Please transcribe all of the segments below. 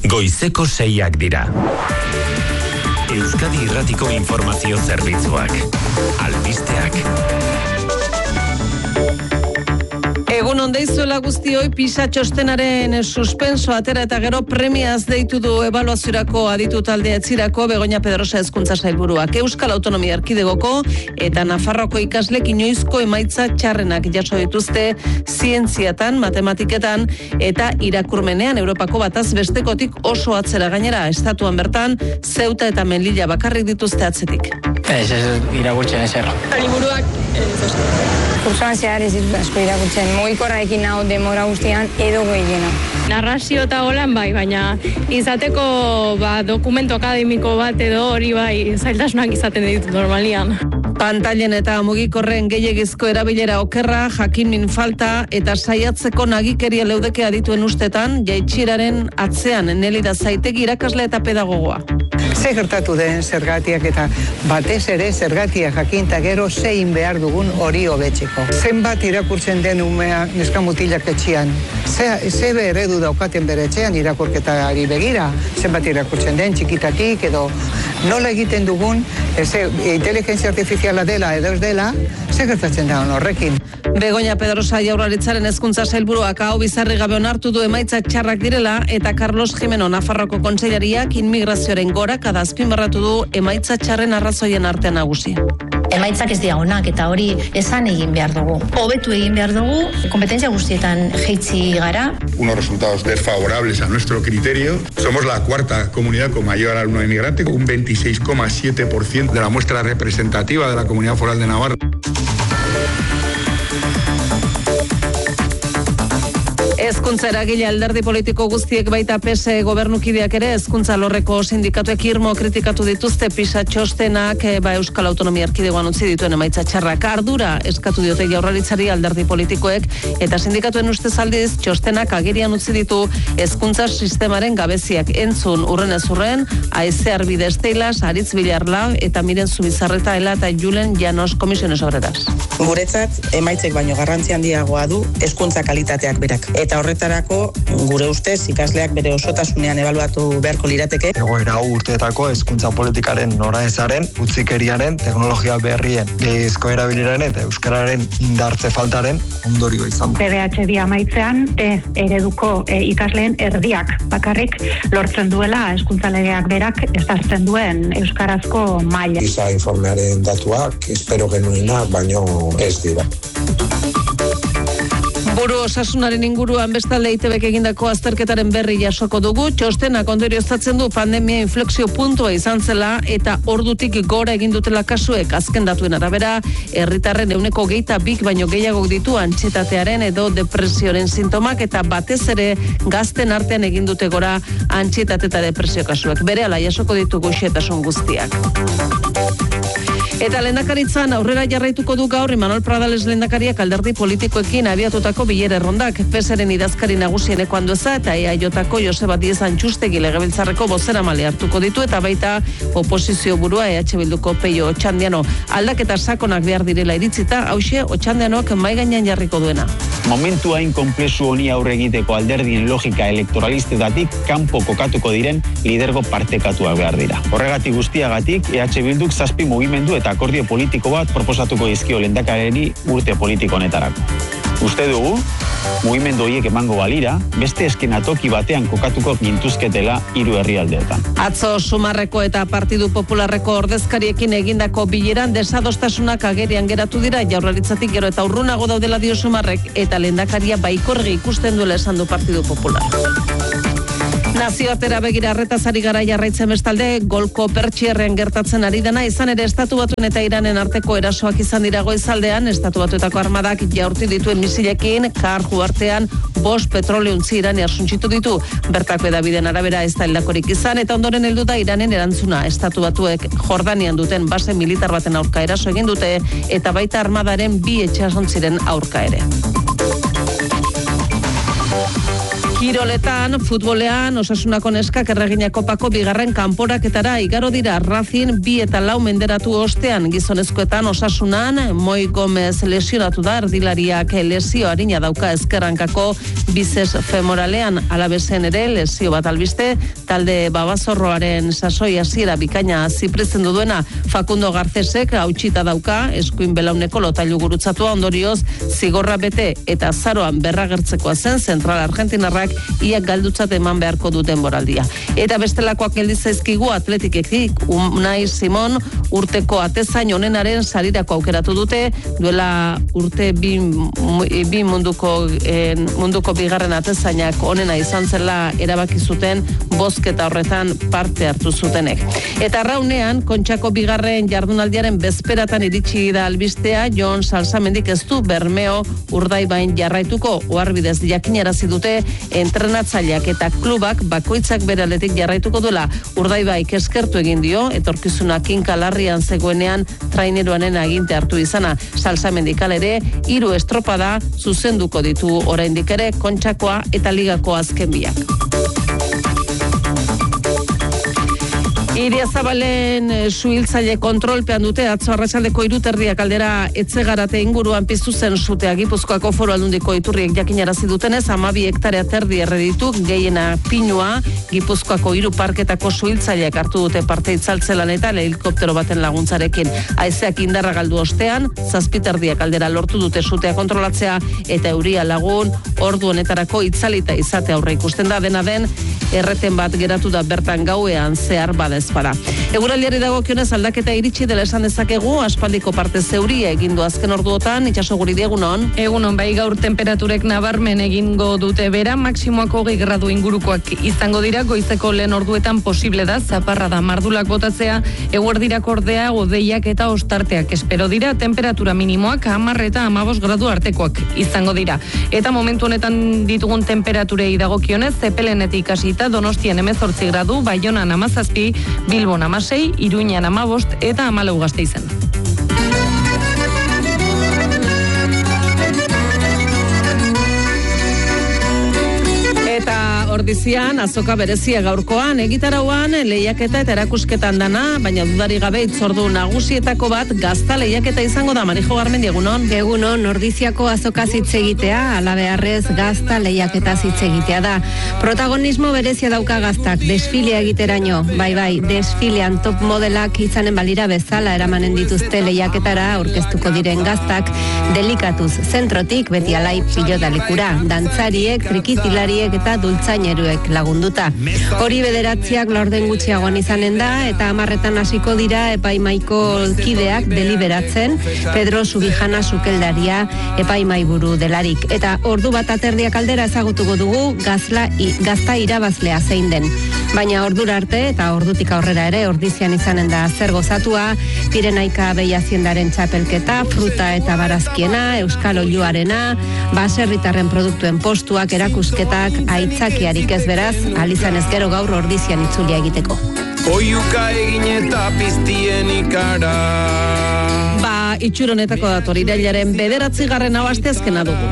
Goizeko 6 dira. Euskadi Irratiko Informazio Zerbitzuak. Albisteak. Egun ondeizuela guztioi, PISA txostenaren suspenso atera eta gero premiaz deitu du ebaluaziorako aditu taldea etzirako Begoña Pedrosa hezkuntza sailburuak. Euskal Autonomia Erkidegoko eta Nafarroko ikaslek inoizko emaitza txarrenak jaso dituzte zientziatan, matematiketan eta irakurmenean Europako bataz bestekotik oso atzera gainera. Estatuan bertan, Ceuta eta Melilla bakarrik dituzte atzetik. Ez irakurtzen ezer. Liburuak Kursoan zehar ez ditut asko irakurtzen. Mugikorraekin hau demora guztian edo gehiena. Narrazio eta holan bai, baina izateko dokumento akademiko bat edo hori bai zailtasunak izaten ditut normalian. Pantailen eta mugikorren gehiegizko erabilera okerra, jakinmin falta eta saiatzeko nagikeria leudeke adituen ustetan, jaitsieraren atzean Nelida Zaitegi irakasle eta pedagogoa. Ze gertatu den zergatiak eta batez ere zergatia jakinta gero zein behar dugun hori hobetzeko. Zenbat irakurtzen den umea neska mutilak etxean. Ze eredu daukaten bere etxean irakurketari begira. Zenbat irakurtzen den txikitatik edo nola egiten dugun, inteligentzia artifiziala dela edo ez dela, ze gertatzen da horrekin. Begoña Pedrosa Jaurlaritzaren hezkuntza sailburuak hau bizarri gabe onartu du emaitza txarrak direla eta Carlos Jimeno Nafarroko kontseilariak inmigrazioaren gorakada azpimarratu du emaitza txarren arrazoien artean nagusi. Emaitzak ez dira onak eta hori esan egin behar dugu. Hobetu egin behar dugu, kompetentzia guztietan jeitzi gara. Unos resultados desfavorables a nuestro criterio. Somos la cuarta comunidad con mayor alumno inmigrante, un 26,7% de la muestra representativa de la Comunidad Foral de Navarra. Hezkuntza eragile alderdi politiko guztiek baita PSE gobernukideak ere hezkuntza alorreko sindikatuek irmo kritikatu dituzte PISA txostenak Euskal Autonomia Erkidegoan utzi dituen emaitza txarrak. Ardura eskatu diote Jaurlaritzari alderdi politikoek eta sindikatuen ustez aldiz txostenak agerian utzi ditu hezkuntza sistemaren gabeziak. Entzun urrenez urren, Aize Arbide Esteilas, Aritz Bilarla eta Miren Zubizarreta Ela eta Julen Llanos komisiones obreras. Guretzat emaitzek baino garrantzi handiagoa du hezkuntza kalitateak berak. Eta horretarako gure ustez ikasleak bere osotasunean ebaluatu beharko lirateke. Egoera urteetako hezkuntza politikaren noraezaren, utzikeriaren, teknologia berrien, gehiezko erabileraren eta euskararen indartze faltaren ondorio izan. PDHD amaitzean ereduko ikasleen erdiak bakarrik lortzen duela hezkuntza legeak berak ezartzen duen euskarazko maila. PISA informearen datuak espero genuenak baino ez dira. Buru osasunaren inguruan bestalde EITBek egindako azterketaren berri jasoko dugu. Txostenak ondorioztatzen du pandemia inflexio puntua izan zela eta ordutik gora egin dutela kasuek. Azken datuen arabera, herritarren 22% baino gehiago ditu antsietatearen edo depresioaren sintomak eta batez ere gazten artean egin dute gora antsietate eta depresio kasuek. Berehala jasoko ditugu xehetasun guztiak. Eta lehendakaritzan aurrera jarraituko du gaur Imanol Pradales lehendakariak alderdi politikoekin abiatutako bilera errondak. PSren idazkari nagusieneko Andueza eta EAJko Joseba Díez Antxustegi legebiltzarreko bozeramale hartuko ditu eta baita oposizio burua EH Bilduko Peio Otxandiano. Aldaketa sakonak behar direla iritzita, hauxe Otxandianok mahai gainean jarriko duena. Momentu hain konplexu honi aurre egiteko alderdien logika elektoralistetatik kanpo kokatuko diren lidergo partekatuak behar dira. Horregatik guztiagatik EH Bilduk 7 mugimendu eta akordio politiko bat proposatuko dizkio lehendakariari urte politiko honetarako. Uste dugu, mugimendu horiek emango balira, beste eskenatoki batean kokatuko gintuzketela 3 herrialdeetan. Atzo Sumarreko eta Partidu Popularreko ordezkariekin egindako bileran desadostasunak agerian geratu dira, Jaurlaritzatik gero eta urrunago daudela dio Sumarrek eta lehendakaria baikorgi ikusten duela esan du Partidu Popular. Nazioartera begira arretazari gara jarraitzen bestalde, Golko Pertsierrean gertatzen ari dena, izan ere Estatu Batuen eta Iranen arteko erasoak izan dira goizaldean, Estatu Batuetako armadak jaurti dituen misilekin, Karju artean 5 petroleuntzi iraniar suntsitu ditu. Bertako hedabideen arabera ez da hildakorik izan, eta ondoren heldu da Iranen erantzuna. Estatu Batuek Jordanian duten base militar baten aurka eraso egin dute, eta baita armadaren 2 etxasontziren aurka ere. Kiroletan, futbolean, Osasunako neskak Erregina Kopako bigarren kanporaketara igaro dira. Racing 2 eta 4 menderatu ostean, gizonezkoetan Osasunan Moi Gomez lesionatu da, erdilariak lesio arina dauka ezkerrankako bizes femoralean, Alabezen ere lesio bat albiste, talde babazorroaren sasoi hasiera bikaina ziprezen duena Facundo Garcesek hautsita dauka, eskuin belauneko lotailu gurutzatua, ondorioz zigorra bete eta azaroan berragertzekoa zen zentral argentinarrak iak galdutzat eman beharko duten moraldia. Eta bestelakoak geldizaizkigu atletiketik, Unai Simon urteko atezain onenaren sarirako aukeratu dute, duela urte bi munduko bigarren atezainak onena izan zela erabaki zuten bozketa horretan parte hartu zutenek. Eta arraunean, Kontxako bigarren jardunaldiaren bezperatan iritsi da albistea, Jon Salsamendik ez du Bermeo Urdaibain jarraituko, oharbidez jakinarazi dute entrenatzaileak eta klubak bakoitzak bere aldetik jarraituko duela. Urdaibaik eskertu egin dio, etorkizuna kinka larrian zegoenean traineruanen aginte hartu izana. Salsamendik ere 3 estropada zuzenduko ditu oraindik ere Kontxakoa eta ligako azken biak. Idiazabalen suhiltzaile kontrolpean dute, atzo arratsaldeko 3:30 aldera Etxegarate inguruan piztu zen sutea. Gipuzkoako Foru Aldundiko iturriek jakinarazi dutenez, 12 hektarea terdi erreditu, gehiena pinua. Gipuzkoako 3 parketako suhiltzaileak hartu dute parte itzaltzelan eta helikoptero baten laguntzarekin. Haizeak indarra galdu ostean, 7:30 aldera lortu dute sutea kontrolatzea eta euria lagun ordu honetarako itzalita izate aurre ikusten da. Dena den, erreten bat geratu da bertan gauean zehar badez bada. Eguraldiari dagokionez aldaketa iritsi dela esan dezakegu, aspaldiko parte zeuria egindu azken orduotan, Itxaso Guridi, egunon. Egunon, bai, gaur temperaturek nabarmen egingo dute bera, maksimoak 20 gradu ingurukoak izango dira, goizeko lehen orduetan posible da, zaparra da mardulak botatzea, eguerdirak ordea, hodeiak eta ostarteak espero dira, temperatura minimoak 10 eta 15 gradu artekoak izango dira. Eta momentu honetan ditugun temperaturei dagokionez, Zepelenetik hasita Donostian 18 gradu, Baionan 17, Bilbon 16, Iruñan 15 eta 14 Gasteizen. Eta Ordizian, azoka berezia gaurkoan, egitarauan lehiaketa eta erakusketan dana, baina dudari gabe itzordu nagusietako bat gazta lehiaketa izango da. Marijo Garmendi, egunon. Egunon, Ordiziako azoka hitz egitea, alabeharrez gazta lehiaketa hitz egitea da. Protagonismo berezia dauka gaztak, desfilea egiteraino, bai, desfilean top modelak izanen balira bezala eramanen dituzte lehiaketara aurkeztuko diren gaztak, delikatuz zentrotik beti alai pilotalekura, dantzariek, trikitilariek eta dultzaineruek lagunduta. Hori bederatziak laurden gutxiagoan izanen da, eta 10 hasiko dira epaimaiko kideak deliberatzen, Pedro Subijana sukeldaria epaimaiburu delarik. Eta ordu bat aterdiak aldera ezagutuko dugu gazta irabazlea zein den. Baina ordura arte eta ordutik aurrera ere Ordizian izanen da zer gozatua, Pirenaika Behiaziendaren txapelketa, fruta eta barazkiena, Euskal Oiluarena, baserritarren produktuen postuak, erakusketak, aitzakiarik ez beraz, alizan ez gero gaur Ordizian itzulia egiteko. Oiuka egin eta piztien ikara. Itxuronetako dator, irailaren 9. asteazkena dugu.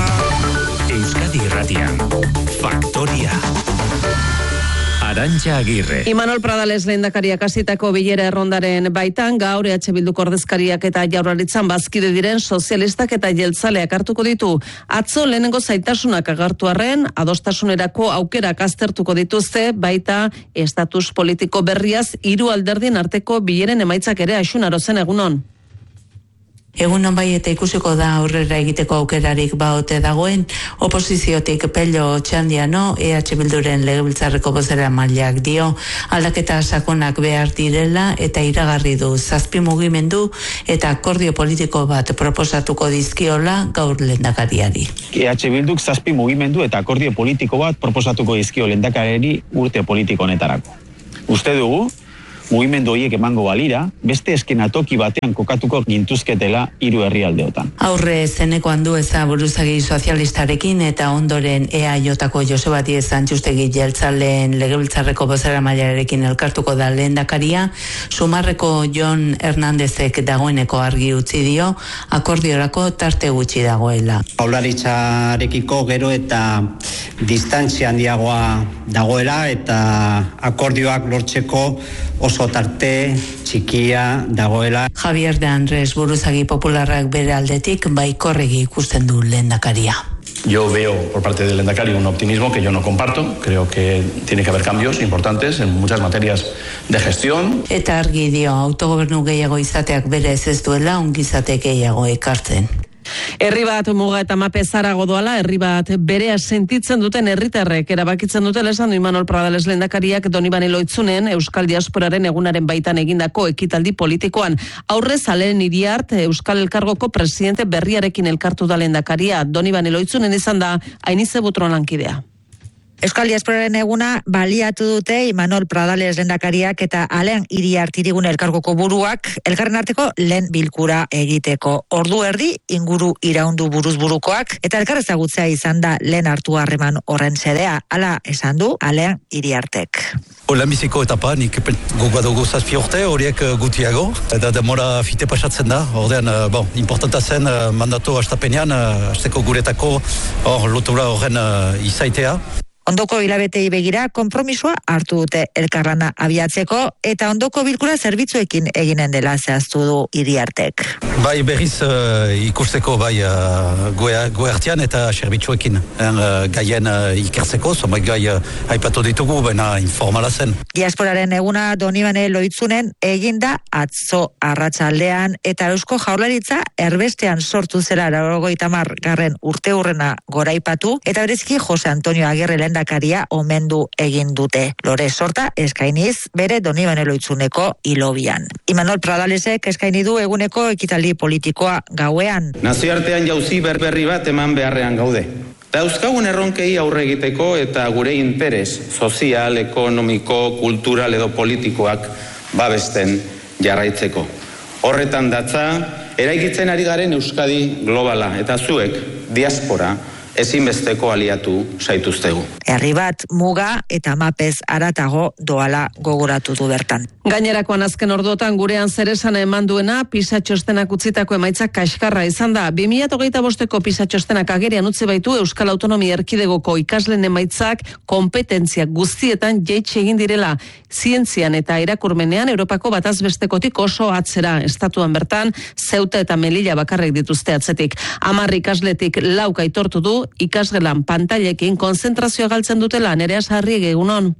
Euskadi Irratian, Faktoria. Arantxa Agirre. Imanol Pradales lehendakariak hasitako bilera errondaren baitan, gaur EH Bilduk ordezkariak eta Jaurlaritzan bazkide diren sozialistak eta jeltzaleak hartuko ditu. Atzo lehenengo zaitasunak agertu arren, adostasunerako aukerak aztertuko dituzte, baita estatus politiko berriaz 3 alderdien arteko bileren emaitzak ere Axunaro zen, egunon. Egunon bai, eta ikusiko da aurrera egiteko aukerarik baote dagoen, oposiziotik Pello Txandiano, EH Bilduren legebiltzarreko bozeramaileak dio, aldaketa sakonak behar direla eta iragarri du 7 mugimendu eta akordio politiko bat proposatuko dizkiola gaur lehendakariari. EH Bilduk 7 mugimendu eta akordio politiko bat proposatuko dizkio lehendakariari urte politiko honetarako. Uste dugu, mugimendu horiek emango balira, beste eskenatoki batean kokatuko gintuzketela 3 herrialdeotan. Aurre zeneko handu eza buruzagi sozialistarekin eta ondoren EAJ-ko Joseba Díez Antxustegi jeltzaleen legebiltzarreko bozeramailearekin elkartuko da lehendakaria, Sumarreko Jon Hernandezek dagoeneko argi utzi dio, akordiorako tarte gutxi dagoela. Jaurlaritzarekiko gero eta distantzia handiagoa dagoela eta akordioak lortzeko oso tarte txikia dagoela. Javier de Andrés buruzagi popularrak bere aldetik baikorregi ikusten du lehendakaria. Yo veo por parte del lehendakari un optimismo que yo no comparto. Creo que tiene que haber cambios importantes en muchas materias de gestión. Eta argi dio autogobernu gehiago izateak berez ez duela ongizate gehiago ekartzen. Herri bat muga eta mape zarago doala, herri bat berea sentitzen duten herritarrek erabakitzen dutela esan du Imanol Pradales lehendakariak Donibane Loitzunen Euskal Diasporaren egunaren baitan egindako ekitaldi politikoan. Aurrez Alen Iriart Euskal Elkargoko presidente berriarekin elkartu da lehendakaria. Donibane Loitzunen izan da Ainize Butron lankidea. Euskal Diasporaren eguna baliatu dute Imanol Pradales lehendakariak eta Alen Iriart Hirigune Elkargoko buruak elkarren arteko lehen bilkura egiteko. Ordu erdi inguru iraundu buruzburukoak eta elkar ezagutzea izan da lehen hartu harreman horren sedea. Hala esan du Alen Iriartek. Lehenbiziko etapa, nik gogoa dugu 7 urte, horiek gutiago, eta demora fite pasatzen da, ordean, importanta zen mandatu hastapenean, hasteko guretako lotura horren izaitea. Ondoko hilabetei begira konpromisoa hartu dute elkarlana abiatzeko eta ondoko bilkura zerbitzuekin eginen dela zehaztu du Iriartek. Bai berriz ikusteko goe artean eta zerbitzuekin. Gaien ikertzeko, zonbait gai aipatu ditugu, baina informala zen. Diasporaren eguna Donibane Loitzunen eginda atzo arratsaldean eta Eusko Jaurlaritza erbestean sortu zela 90. urteurrena goraipatu eta bereziki Jose Antonio Agirre lehendakaria omendu egin dute. Lore sorta eskainiz bere Donibane Loitzuneko hilobian. Imanol Pradalesek eskaini du eguneko ekitaldi politikoa gauean. Nazioartean jauzi berri bat eman beharrean gaude. Dauzkagun erronkei aurre egiteko eta gure interes sozial, ekonomiko, kultural edo politikoak babesten jarraitzeko. Horretan datza, eraikitzen ari garen Euskadi globala eta zuek, diaspora, ezinbesteko aliatu zaituztegu. Herri bat muga eta mapez aratago doala gogoratu du bertan. Gainerakoan azken orduotan gurean zeresana eman duena PISA txostenak utzitako emaitza kaskarra izan da. 2025ko PISA txostenak agerian utzi baitu Euskal Autonomia Erkidegoko ikasleen emaitzak kompetentzia guztietan jaitsi egin direla. Zientzian eta irakurmenean Europako batazbestekotik oso atzera. Estatuan bertan Ceuta eta Melilla bakarrik dituzte atzetik. 10 ikasletik 4 aitortu du ikasgelan pantailekin konzentrazioa galtzen dutela. Nerea Sarriegi, egunon.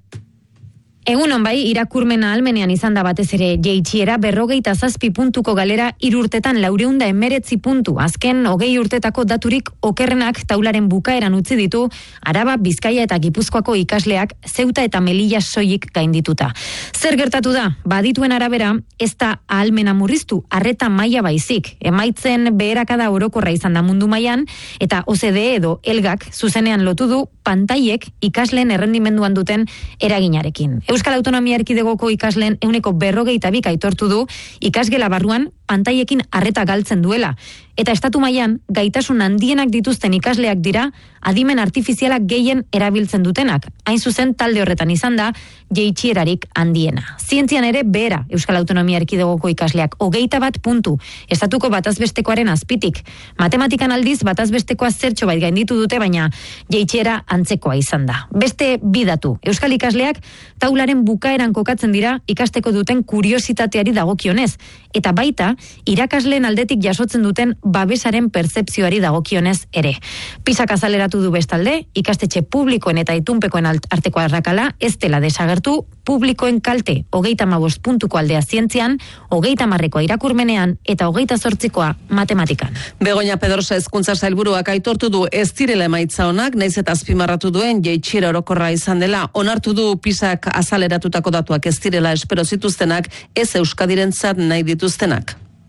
Egunon bai, irakurmena almenean izan da batez ere jeitsiera 57 puntuko galera 3 urtetan 419 puntu. Azken 20 urtetako daturik okerrenak taularen bukaeran utzi ditu Araba, Bizkaia eta Gipuzkoako ikasleak Ceuta eta Melilla soilik gaindituta. Zer gertatu da? Badituen arabera, ez da ahalmena murriztu, arreta maila baizik. Emaitzen beherakada orokorra izan da mundu mailan eta OCDE edo Elgak zuzenean lotu du pantailek ikasleen errendimenduan duten eraginarekin. Euskal Autonomia Erkidegoko ikasleen 42 aitortu du ikasgela barruan pantailekin arreta galtzen duela. Eta estatu mailan gaitasun handienak dituzten ikasleak dira adimen artifizialak gehien erabiltzen dutenak. Hain zuzen talde horretan izan da jeitsierarik handiena. Zientzian ere behera Euskal Autonomia Erkidegoko ikasleak 21 puntu, estatuko batazbestekoaren azpitik. Matematikan aldiz batazbestekoa zertxo bait gainditu dute, baina jeitsiera antzekoa izan da. Beste bidatu, Euskal ikasleak taularen bukaeran kokatzen dira ikasteko duten kuriositateari dagokionez, eta baita irakasleen aldetik jasotzen duten babesaren pertzepzioari dagokionez ere. PISak azaleratu du bestalde, ikastetxe publikoen eta itunpekoen arteko arrakala ez dela desagertu, publikoen kalte 35 puntuko aldea zientzian, 30koa irakurmenean eta 28koa matematikan. Begoña Pedrosa hezkuntza sailburuak aitortu du ez direla emaitza onak, naiz eta azpimarratu duen jeitsiera orokorra izan dela. Onartu du PISak azaleratutako datuak ez direla espero zituztenak, ez Euskadirentzat nahi dituztenak.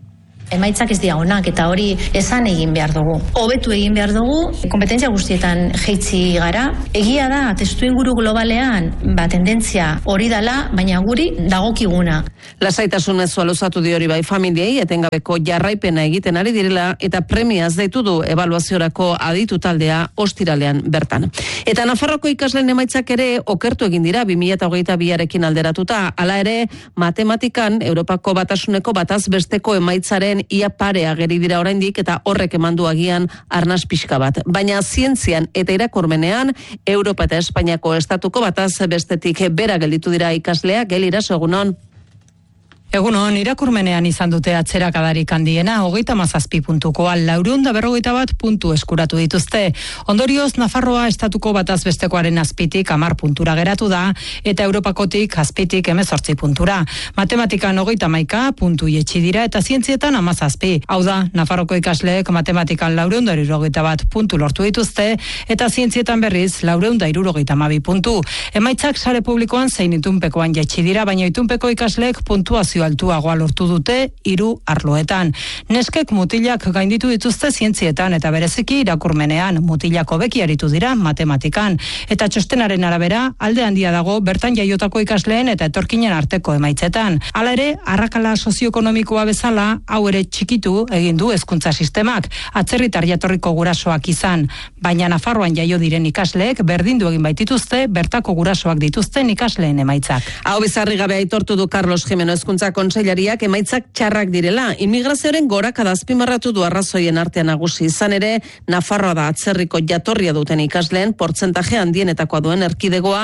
Emaitzak ez dira onak eta hori esan egin behar dugu. Hobetu egin behar dugu, kompetentzia guztietan jeitzi gara. Egia da, testuinguru globalean, tendentzia hori dela, baina guri dagokiguna. Lasaitasun mezua luzatu di hori bai familiei, etengabeko jarraipena egiten ari direla eta premiaz deitu du ebaluaziorako aditu taldea ostiralean bertan. Eta Nafarroko ikasleen emaitzak ere okertu egin dira 2022arekin alderatuta. Hala ere, matematikan Europako Batasuneko bataz besteko emaitzaren ia pare ageri dira oraindik eta horrek emandu agian arnas pixka bat. Baina zientzian eta irakurmenean Europa eta Espainiako estatuko bataz bestetik bera gelditu dira ikasleak. Geliraso, egunon. Egunon, irakurmenean izan dute atzerakadarik handiena, 37 puntukoa, 451 puntu eskuratu dituzte. Ondorioz, Nafarroa estatuko bataz bestekoaren azpitik 10 puntura geratu da, eta Europakotik azpitik 18 puntura. Matematikan 31 puntu ietsi dira, eta zientzietan 17. Hau da, Nafarroko ikasleek matematikan 451 puntu lortu dituzte, eta zientzietan berriz 472 puntu. Emaitzak sare publikoan zein itunpekoan jaitsi dira, baina itunpeko ikasleek puntuazio altuagoa lortu dute 3 arloetan. Neskek mutilak gainditu dituzte zientzietan eta bereziki irakurmenean, mutilako beki aritu dira matematikan. Eta txostenaren arabera, alde handia dago bertan jaiotako ikasleen eta etorkinen arteko emaitzetan. Hala ere, arrakala sozioekonomikoa bezala, hau ere txikitu egin du hezkuntza sistemak, atzerritar jatorriko gurasoak izan. Baina Nafarroan jaio diren ikasleek berdindu egin baitituzte bertako gurasoak dituzten ikasleen emaitzak. Hau bizarri gabe aitortu du Carlos Jimeno hezkuntza kontseilariak emaitzak txarrak direla. Immigrazioaren gorakada azpimarratu du arrazoien artean nagusi. Izan ere, Nafarroa da atzerriko jatorria duten ikasleen portzentaje handienetakoa duen erkidegoa,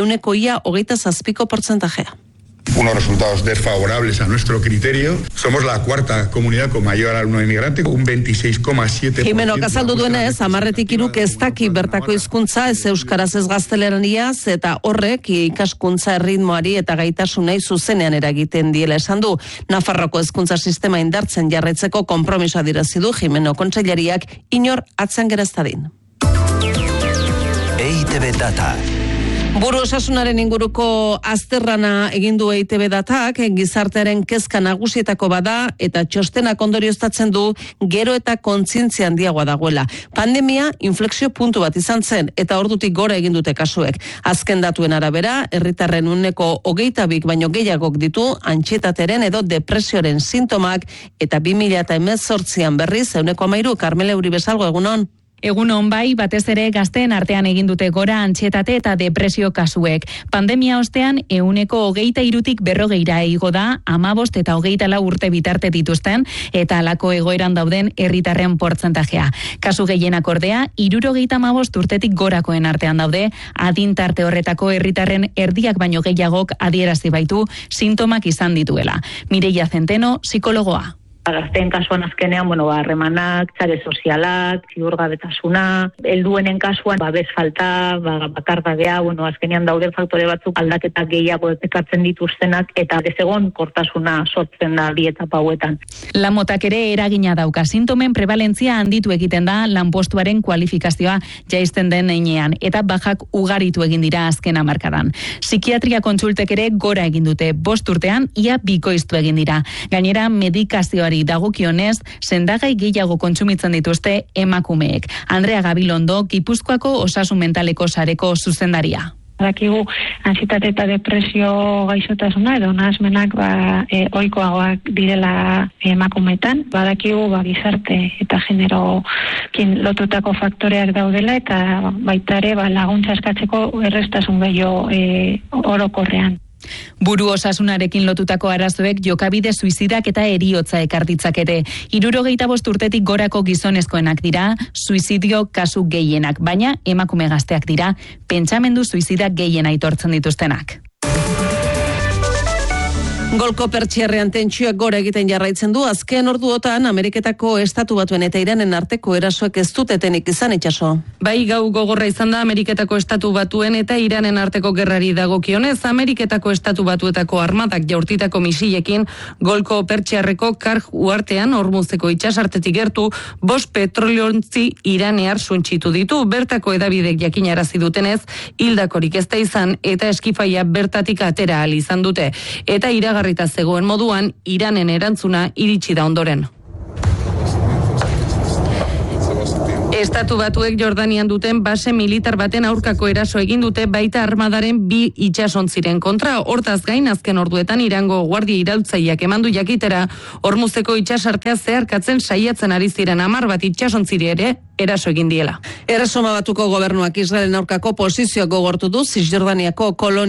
27% portzentajea. Unos resultados desfavorables a nuestro criterio. Somos la cuarta comunidad con mayor alumno inmigrante, un 26,7%. Jimeno azaldu duenez, 10-3 ez daki bertako hizkuntza, ez euskaraz ez gaztelaniaz, eta horrek ikaskuntza erritmoari eta gaitasunei zuzenean eragiten diela esan du. Nafarroko hezkuntza sistema indartzen jarraitzeko konpromisoa adierazi du Jimeno kontseilariak inor atzean geraztadin. EITB Data. Buru osasunaren inguruko azterrana egin du EITB Datak, gizartearen kezka nagusietako bada eta txostenak ondorioztatzen du gero eta kontzientzia handiagoa dagoela. Pandemia inflexio puntu bat izan zen eta ordutik gora egin dute kasuek. Azken datuen arabera, herritarren 22 baino gehiagok ditu antsietateren edo depresioaren sintomak eta 2018an berriz 13%. Carmele Uribesalgo, egunon. Egunon bai, batez ere gazteen artean egin dute gora antsietate eta depresio kasuek. Pandemia ostean 23tik 40ra igo da, 15 eta 24 urte bitarte dituzten eta halako egoeran dauden herritarren portzentajea. Kasu gehienak ordea 75 urtetik gorakoen artean daude, adin tarte horretako herritarren erdiak baino gehiagok adierazi baitu sintomak izan dituela. Mireia Zenteno, psikologoa. Gazteen kasuan azkenean, harremanak, sare sozialak, ziurgabetasuna, helduenen kasuan, babes falta, bakardadea, azkenean dauden faktore batzuk aldaketak gehiago ekartzen dituztenak eta desegon kortasuna sortzen da bi etapa hauetan. Lanmotak ere eragina dauka, sintomen prebalentzia handitu egiten da lanpostuaren kualifikazioa jaisten den heinean eta bajak ugaritu egin dira azken hamarkadan. Psikiatria kontsultek ere gora egin dute, 5 urtean ia bikoiztu egin dira. Gainera medikazioari dagokionez, sendagai gehiago kontsumitzen dituzte emakumeek. Andrea Gabilondo, Gipuzkoako osasun mentaleko sareko zuzendaria. Badakigu antsietate eta depresio gaixotasuna edo nahasmenak ohikoagoak direla emakumeetan. Badakigu gizarte eta generokin lotutako faktoreak daudela eta baita ere laguntza eskatzeko errestasun gehiago orokorrean. Buru osasunarekin lotutako arazoek jokabide suizidak eta eriotza ekar ditzakete. 75 urtetik gorako gizonezkoenak dira suizidio kasu gehienak, baina emakume gazteak dira pentsamendu suizidak gehien aitortzen dituztenak. Golko pertsiarrean tentsioak gora egiten jarraitzen du, azken orduotan Ameriketako estatu batuen eta Iranen arteko erasoek ez dutetenik izan itxaso. Bai, gau gogorra izan da Ameriketako estatu batuen eta Iranen arteko gerrari dagokionez, Ameriketako estatu batuetako armadak jaurtitako misilekin Golko pertsiarreko Karj uhartean Hormuzeko itsasartetik gertu 5 petroliontzi iranear suntsitu ditu. Bertako hedabidek jakinarazi dutenez, hildakorik ez da izan eta eskifaia bertatik atera ahal izan dute. Eta iragarrita zegoen moduan, Iranen erantzuna iritsi da ondoren. Estatu Batuek Jordanian duten base militar baten aurkako eraso egin dute baita armadaren 2 itsasontziren kontra. Hortaz gain azken orduetan Irango guardia iraultzaileak emandu jakitera Hormuzeko itsasartea zeharkatzen saiatzen ari ziren 10 bat itsasontziri ere eraso egin diela. Erresuma Batuko gobernuak Israelen aurkako posizioa gogortu du Cisjordaniako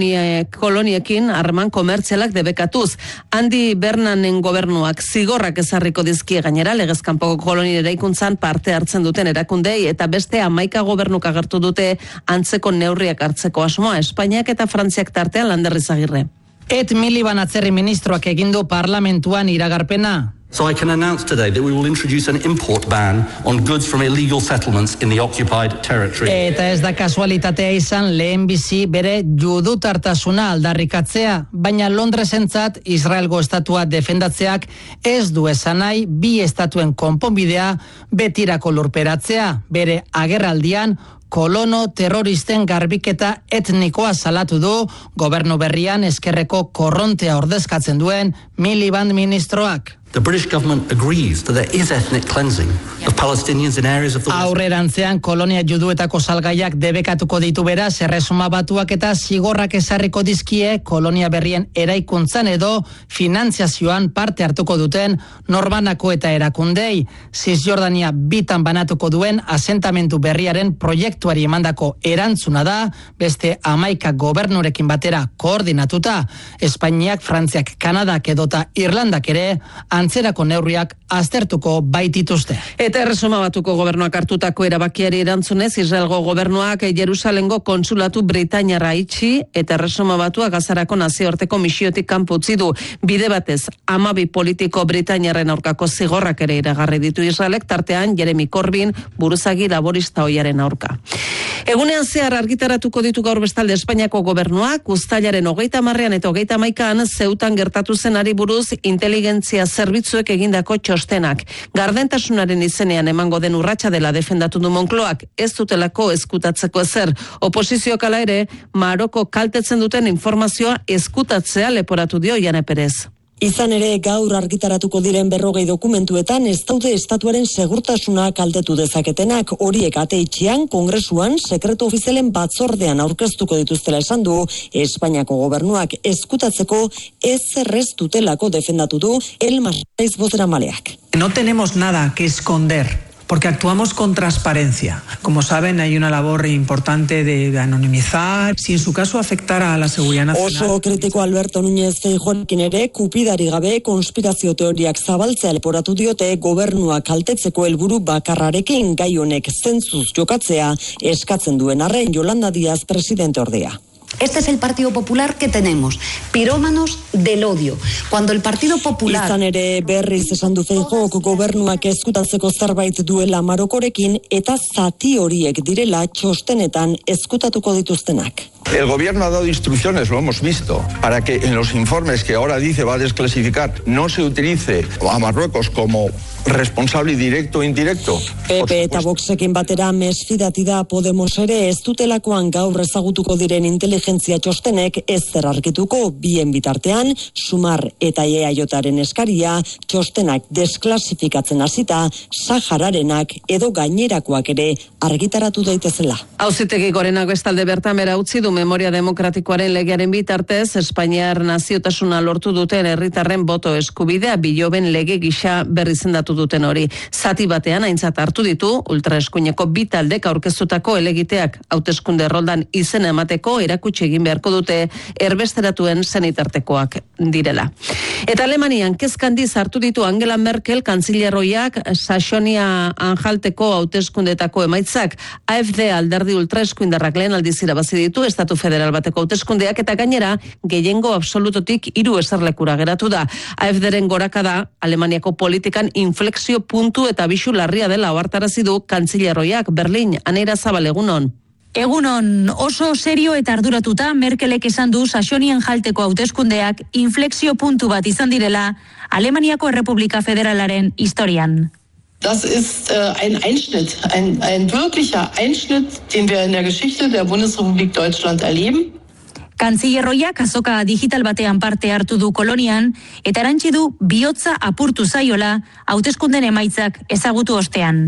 koloniekin harreman komertzialak debekatuz. Andy Bernanen gobernuak zigorrak ezarriko dizkie gainera legez kanpoko kolonien eraikuntzan parte hartzen duten erakundei eta beste 11 gobernuk agertu dute antzeko neurriak hartzeko asmoa. Espainiak eta Frantziak tartean Lander Izagirre. Miliban atzerri ministroak egindu parlamentuan iragarpena. So I can announce today that we will introduce an import ban on goods from illegal settlements in the occupied territory. Eta ez da kasualitatea izan lehenbizi bere judutartasuna aldarrikatzea, baina Londresentzat Israelgo estatua defendatzeak ez du esan nahi bi estatuen konponbidea betirako lurperatzea. Bere agerraldian kolono terroristen garbiketa etnikoa salatu du gobernu berrian ezkerreko korrontea ordezkatzen duen Miliband ministroak. The British government agrees that there is ethnic cleansing of Palestinians in areas of the West. Aurrerantzean kolonia juduetako salgaiak debekatuko ditu beraz Erresuma Batuak eta zigorrak ezarriko dizkie kolonia berrien eraikuntzan edo finantziazioan parte hartuko duten norbanako eta erakundei. Cisjordania bitan banatuko duen asentamentu berriaren proiektuari emandako erantzuna da beste 11 gobernurekin batera koordinatuta. Espainiak, Frantziak, Kanadak edota Irlandak ere antzerako neurriak aztertuko baitituzte. Eta Erresuma Batuko gobernuak hartutako erabakiari erantzunez, Israelgo gobernuak Jerusalengo konsulatu britainiarra itxi eta Erresuma Batuak Gazarako nazioarteko misiotik kanpo utzi du. Bide batez, 12 politiko britainiarren aurkako zigorrak ere iragarri ditu Israelek, tartean Jeremy Corbyn buruzagi laborista ohiaren aurka. Egunean zehar argitaratuko ditu gaur bestalde Espainiako gobernuak uztailaren 30ean eta 31ean Zeutan gertatu zenari buruz inteligentzia zerbitzuek egindako txostenak. Gardentasunaren izenean emango den urratsa dela defendatu du Moncloak, ez dutelako ezkutatzeko ezer. Oposizioak hala ere, Maroko kaltetzen duten informazioa ezkutatzea leporatu dio Jane Perez. Izan ere, gaur argitaratuko diren 40 dokumentuetan ez daude estatuaren segurtasuna kaltetu dezaketenak. Horiek ate itxian, Kongresuan, sekretu ofizialen batzordean aurkeztuko dituztela esan du, Espainiako gobernuak ezkutatzeko ez errez dutelako defendatu du Elma Saiz bozeramaleak. No tenemos nada que esconder, porque actuamos con transparencia. Como saben, hay una labor importante de anonimizar, si en su caso afectara a la seguridad nacional. Oso kritiko Alberto Núñez Feijóorekin ere kupidari gabe konspirazio teoriak zabaltzea leporatu diote gobernua kaltetzeko helburu bakarrarekin gai honek zentzuz jokatzea eskatzen duen arren Yolanda Díaz presidente ordea. Este es el Partido Popular que tenemos, pirómanos del odio. Cuando el Partido Popular... Izan ere berriz esan du Feijóok gobernuak ezkutatzeko zerbait duela Marokorekin eta zati horiek direla txostenetan ezkutatuko dituztenak. El gobierno ha dado instrucciones, lo hemos visto, para que en los informes que ahora dice va a desclasificar no se utilice a Marruecos como responsable directo o indirecto. PP eta Voxekin batera mesfidati da Podemos ere ez dutelakoan gaur ezagutuko diren inteligentzia txostenek ez zer argituko bien bitartean, Sumar eta EAJaren eskaria txostenak desklasifikatzen hasita Sahararenak edo gainerakoak ere argitaratu daitezela. Auzitegi Gorenak bestalde bertan bera utzi du Memoria Demokratikoaren legearen bitartez Espainiar naziotasuna lortu duten herritarren boto eskubidea biloben lege gisa berrizendatu duten hori. Zati batean aintzat hartu ditu ultraeskuineko bi taldek aurkeztutako helegiteak hauteskunde erroldan izena emateko erakutsi egin beharko dute erbesteratuen senitartekoak direla. Eta Alemanian kezkandiz hartu ditu Angela Merkel kantzillerroiak Saxonia-Anhalteko hauteskundetako emaitzak. AfD alderdi ultraeskuindarrak lehen aldiz irabazi ditu estatu federal bateko hauteskundeak eta gainera gehiengo absolutotik 3 eserlekura geratu da. AfDren gorakada Alemaniako politikan inflexio puntu eta bisu larria dela ohartarazi du kantzillerroiak. Berlin, Aneira Zabal, egunon. Egunon, oso serio eta arduratuta Merkelek esan du Saxonia-Anhalteko hauteskundeak inflexio puntu bat izan direla Alemaniako Errepublika Federalaren historian. Das ist ein Einschnitt, ein wirklicher Einschnitt, den wir in der Geschichte der Bundesrepublik Deutschland erleben. Kantzillerroiak azoka digital batean parte hartu du kolonian eta erantsi du bihotza apurtu zaiola hauteskunden emaitzak ezagutu ostean.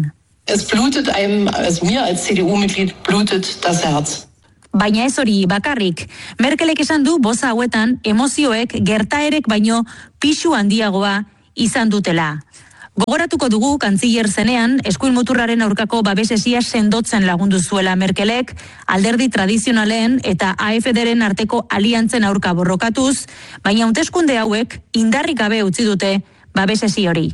Es blutet einem, also mir als CDU-Mitglied blutet das Herz. Baina ez hori bakarrik. Merkelek esan du boza hauetan emozioek gertaerek baino pisu handiagoa izan dutela. Gogoratuko dugu kantziller zenean eskuin muturraren aurkako babesesia sendotzen lagundu zuela Merkelek, alderdi tradizionalen eta AfDren arteko aliantzen aurka borrokatuz, baina hauteskunde hauek indarrik gabe utzi dute babesesi hori.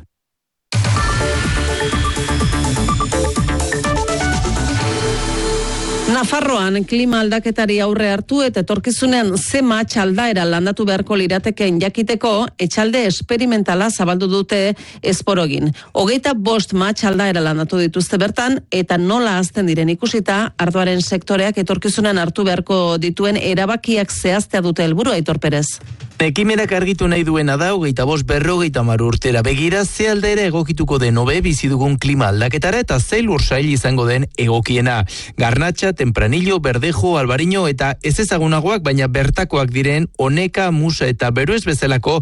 Nafarroan klima aldaketari aurre hartu eta etorkizunean zema txaldaera landatu beharko liratekeen jakiteko etxalde esperimentala zabaldu dute Esporogin. 25 txaldaera landatu dituzte bertan eta nola hazten diren ikusita ardoaren sektoreak etorkizunean hartu beharko dituen erabakiak zehaztea dute helburu. Aitor Perez. Ekimenak argitu nahi duena da 25-50 urtera begira ze aldaera egokituko den hobe bizi dugun klima aldaketara eta ze lursail izango den egokiena. Garnatxa, Tempranillo, Berdejo, Albariño eta ez ezagunagoak baina bertakoak diren Oneka, Musa eta Beroes bezalako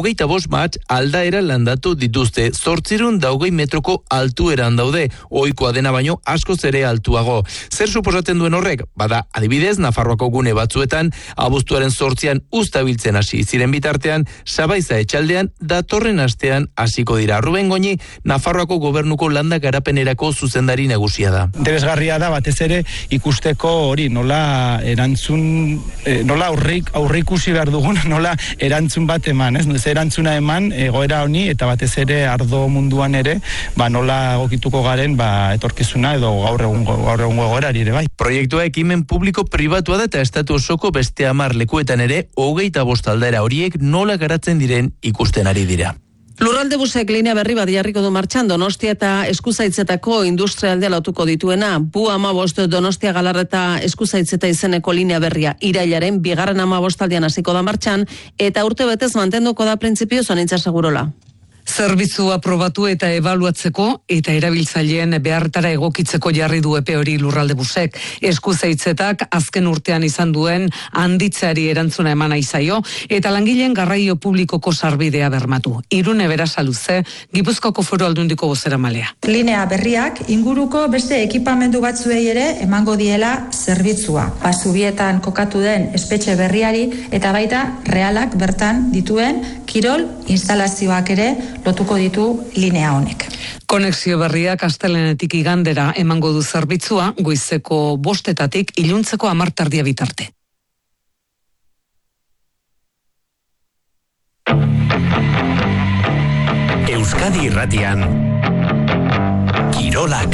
25 aldaera landatu dituzte. 820 metroko altueran daude, ohikoa dena baino askoz ere altuago. Zer suposatzen duen horrek? Bada, adibidez, Nafarroako gune batzuetan abuztuaren 8an uztabiltzen hasi ziren bitartean, Sabaiza etxaldean datorren astean hasiko dira. Ruben Goñi, Nafarroako gobernuko landa garapenerako zuzendari nagusia da. Interesgarria da batez ere ikusteko hori nola erantzun, nola aurreikusi behar dugun, nola erantzun bat eman, ez? Erantzuna eman egoera honi eta batez ere ardo munduan ere, nola egokituko garen etorkizuna edo gaur egungo egoerari ere bai. Proiektua ekimen publiko pribatua da eta estatu osoko beste 10 lekuetan ere 25 aldaera horiek nola garatzen diren ikusten ari dira. Lurralde busek linea berri bat jarriko du martxan Donostia eta Eskuzaitzetako industrialdea lotuko dituena. Bu 15 Donostia Galarreta Eskuzaitzeta izeneko linea berria irailaren 2. 15aldian hasiko da martxan eta urte betez mantenduko da printzipioz Anitza Segurola. Zerbitzu aprobatu eta ebaluatzeko eta erabiltzaileen behartara egokitzeko jarri du epe hori Lurralde busek. Eskuzaitzetak azken urtean izan duen handitzeari erantzuna emana izaio eta langileen garraio publikoko sarbidea bermatu. Irune Berasaluze, Gipuzkoako Foru Aldundiko bozeramalea. Linea berriak inguruko beste ekipamendu batzuei ere emango diela zerbitzua. Zubietan kokatu den espetxe berriari eta baita realak bertan dituen kirol instalazioak ere lotuko ditu linea honek. Konexio berriak astelehenetik igandera emango du zerbitzua, goizeko 5:00 iluntzeko 10:30 bitarte. Euskadi Irratian Kirolak.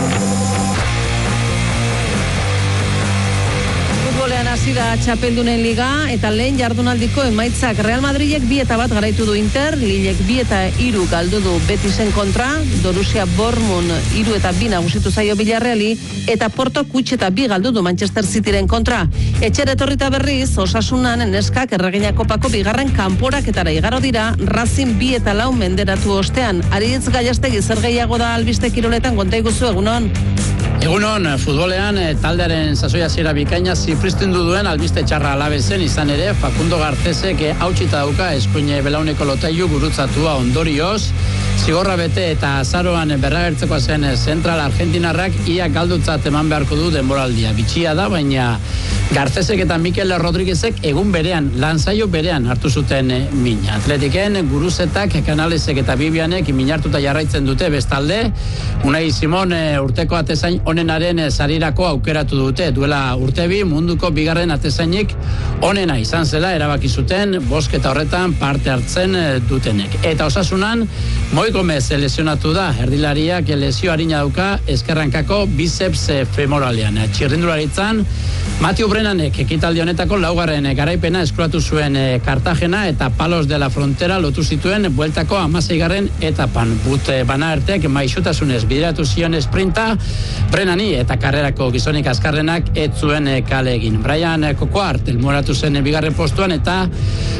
Futbolean hasi da Txapeldunen Liga eta lehen jardunaldiko emaitzak Real Madridek 2-1 garaitu du Inter, Lillek 2-3 galdu du Betisen kontra, Borussia Dortmund 3-2 nagusitu zaio Villarreali eta Porto 2-2 galdu du Manchester Cityren kontra. Etxera etorrita berriz, Osasunan neskak Erregina Kopako 2. kanporaketara igaro dira, Racing 2-4 menderatu ostean. Aritz Gallastegi zer gehiago da albiste kiroletan konta iguzu egunon? Egunon, futbolean taldearen sasoia hasiera bikaina zipristindu duen albiste txarra Alavezen izan ere Facundo Garcesek hautsita dauka eskuin belauneko lotailu gurutzatua ondorioz. Zigorra bete eta azaroan berragertzekoa zen Zentral Argentinarrak ia galdutzat eman beharko du denboraldia. Bitxia da, baina Garcesek eta Mikel Rodríguezek egun berean, lanzaio berean hartu zuten min. Atletiken, Guruzetak, Canalesek eta Bibianek minartuta jarraitzen dute bestalde. Unai Simon urteko atezain onenaren sarirako aukeratu dute. Duela urtebi munduko 2. atezainik onena izan zela erabaki zuten bozketa horretan parte hartzen dutenek. Eta Osasunan Moi Gomez lesionatu da, erdilariak lesio arina dauka eskerrankako biceps femoralean. Txirrindularitzan Matthew Brennanek ekitaldi honetako 4. garaipena eskuratu zuen Cartagena eta Palos de la Frontera lotu zituen bueltako 16. etapan. Bana ertek maixutasunez bideratu zion sprinta Brennani eta karrerako gizonik azkarrenak ez zuen kale egin. Brian Coquart elmoratu zen 2. postuan eta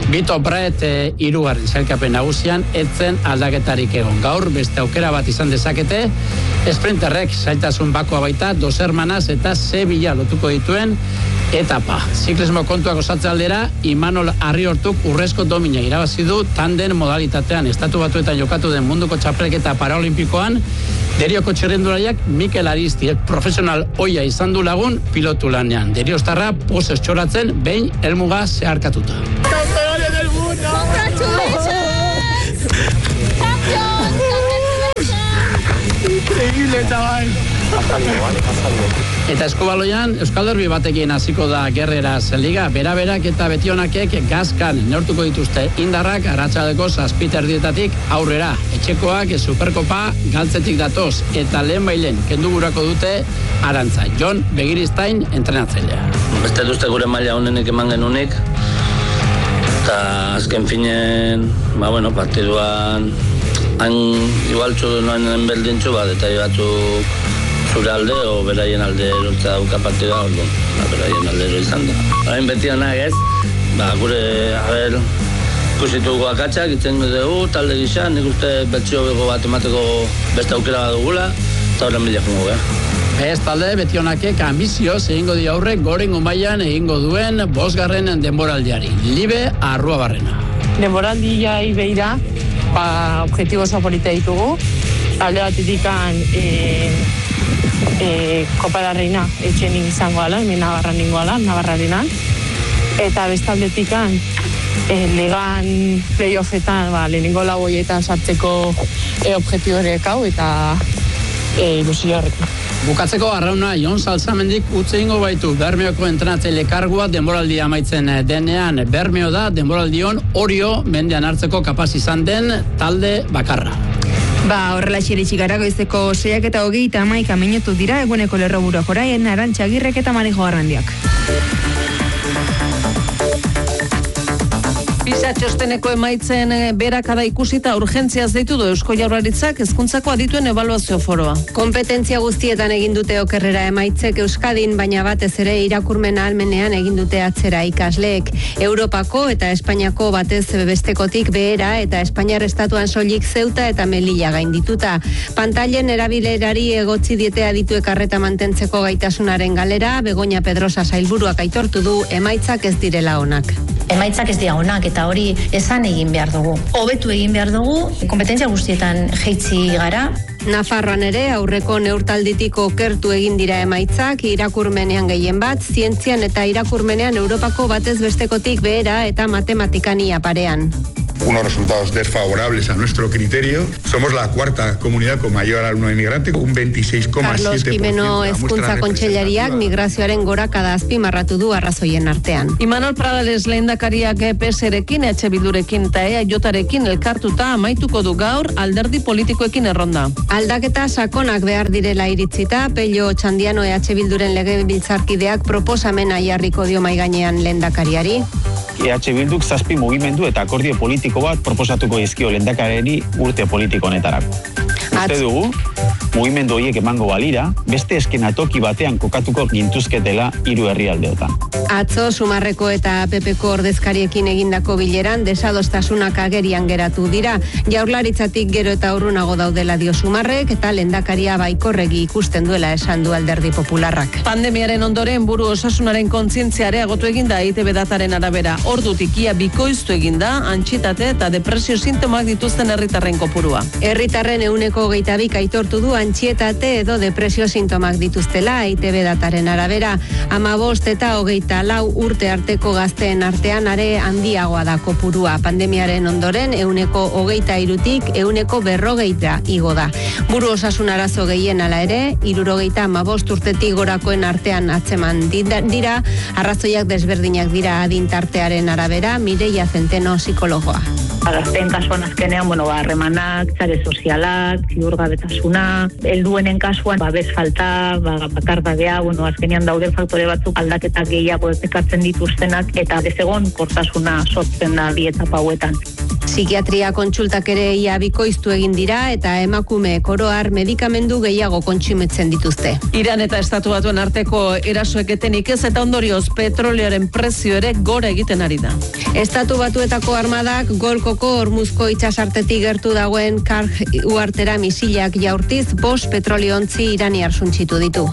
Bito Braet hirugarren sailkapen nagusian etzen aldaketarik egon. Gaur beste aukera bat izan dezakete, sprinterrek zailtasun bakoa baita Dos Hermanas eta Sevilla lotuko dituen etapa. Ziklismo kontuak osatze aldera, Imanol Arriortuk urrezko domina irabazi du tanden modalitatean. Estatu Batuetan jokatu den munduko txapelketa paraolimpikoan, Derioko txerrendulariak Mikel Aristiek profesional oia izan du lagun pilotu lanean. Deriostarra pozez txoratzen behin helmuga zeharkatuta. ¡Campeones del mundo! ¡Congratulations! ¡Campeón! Increíble, chaval! Eta eskubaloian, Euskal Derbi batekin hasiko da Gerreras Liga, beraberak eta betionakek gazkan neurtuko dituzte indarrak arratsaldeko 7:00 aurrera. Etxekoak Superkopa galtzetik datoz eta lehenbailen kendugurako dute Arantza. Jon Begiristain entrenatzailea. Beste duzte gure maila honenek eman genunik, eta azken finen, partiduan igual txudunoen beldintxu bat, eta batzuk zure alde o beraien alde erortza dauka partida, beraien alde ero izan da. Hain beti honak ez, gure, ikusituko akatsak, itzen dugu, talde gisa, nik uste bertsio bego bat emateko beste aukera bat dugula, eta horren bila jungo, Ez talde beti honakek ambizioz egingo di aurre gorengo mailan egingo duen 5. denboraldiari. Libe Arruabarrena. Denboraldia beira, objektibo oso polita ditugu. Alde batetikan Kopa da Reina etxen izango ala, hemen Navarran ningo ala, Navarrarenan. Eta bestaldetikan legan playoffetan, lehenengo lauoietan sartzeko objektibo horrek hau eta ilusio horrekin. Bukatzeko arrauna Jon Salzamendik utzi egingo baitu Bermeoko entrenatzaile kargua denboraldia amaitzen denean. Bermeo da denboraldion Orio mendean hartzeko kapaz izan den talde bakarra. Horrela xiritxik gara goizeko 6:21 minutu dira eguneko lerroburu joraien Arantxa Agirrek eta Marijo Garrandiak. PISA txosteneko emaitzen berakada ikusita urgentziaz deitu du Eusko Jaurlaritzak hezkuntzako adituen ebaluazio foroa. Kompetentzia guztietan egin dute okerrera emaitzek Euskadin, baina batez ere irakurmen ahalmenean egin dute atzera ikasleek. Europako eta Espainiako batez bestekotik behera eta Espainiar estatuan soilik Zeuta eta Melilla gaindituta. Pantailen erabilerari egotzi diete adituek arreta mantentzeko gaitasunaren galera, Begoña Pedrosa sailburuak aitortu du emaitzak ez direla onak. Emaitzak ez dira onak eta hori esan egin behar dugu. Hobetu egin behar dugu, kompetentzia guztietan jeitzi gara. Nafarroan ere aurreko neurtalditik okertu egin dira emaitzak, irakurmenean gehien bat, zientzian eta irakurmenean Europako batez bestekotik behera eta matematikan ia parean. Unos resultados desfavorables a nuestro criterio. Somos la 4ª comunidad con mayor alumno inmigrante, con un 26,7%. Carlos Jimeno Hezkuntza Kontseilariak migrazioaren gorakada azpimarratu du arrazoien artean. Imanol Pradales lehendakariak PSrekin, Bildurekin eta EAJarekin elkartuta amaituko du gaur alderdi politikoekin erronda. Aldaketa sakonak behar direla iritzita, Pello Txandiano Bilduren legebiltzarkideak proposamena jarriko dio mahai gainean lehendakariari. Bilduk 7 mugimendu eta akordio politiko bat proposatuko dizkio lehendakariari urte politiko honetarako. Uste dugu, mugimendu horiek emango balira, beste eskenatoki batean kokatuko gintuzketela 3 herrialdeotan. Atzo Sumarreko eta PPko ordezkariekin egindako bileran desadostasunak agerian geratu dira. Jaurlaritzatik gero eta urrunago daudela dio Sumarrek eta lehendakaria baikorregi ikusten duela esan du Alderdi Popularrak. Pandemiaren ondoren buru osasunaren kontzientzia areagotu eginda ITB dataren arabera. Ordutik ia bikoiztu eginda antsietate eta depresio sintomak dituzten herritarren kopurua. Herritarren 22 aitortu du antsietate edo depresio sintomak dituztela ITB dataren arabera. 15 eta 24 urte arteko gazteen artean are handiagoa da kopurua. Pandemiaren ondoren 23tik 140 igo da. Buru osasun arazo gehien ala ere 75 urtetik gorakoen artean atzeman dira, arrazoiak desberdinak dira adintartearen arabera. Mireia Zenteno psikologoa. Gazteen kasuan azkenean, harremanak, sare sozialak, ziurgabetasuna, helduenen kasuan, babes falta, bakardadea, azkenean dauden faktore batzuk aldaketak gehiago ekartzen dituztenak eta desegon kortasuna sortzen da bi etapa hauetan. Psikiatria kontsultak ere ia bikoiztu egin dira eta emakume oroar medikamendu gehiago kontsumitzen dituzte. Iran eta Estatu Batuen arteko erasoek etenik ez eta ondorioz petrolioaren prezio ere gora egiten ari da. Estatu Batuetako armadak Golkoko Hormuzko itsasartetik gertu dagoen Karg uhartera misilak jaurtiz 5 petroliontzi iraniar suntsitu ditu.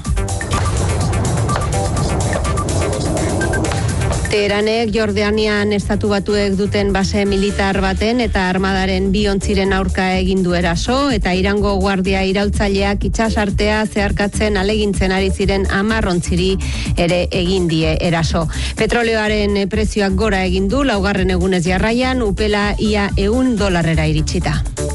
Teheranek Jordanian Estatu Batuek duten base militar baten eta armadaren 2 ontziren aurka egin du eraso eta Irango guardia iraultzaileak itsasartea zeharkatzen alegintzen ari ziren 10 ontziri ere egin die eraso. Petrolioaren prezioak gora egin du 4. egunez jarraian, upela ia $1 iritsita.